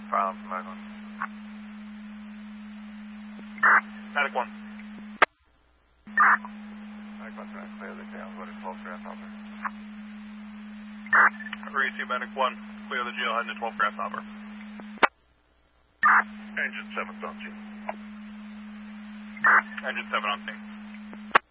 File from Medic 1. Medic 1. Medic 1 trying to clear the jail. What is 12 Grasshopper? Receive Medic 1. Clear the jail heading to 12 Grasshopper. Engine 7's on scene. Engine 7 on scene.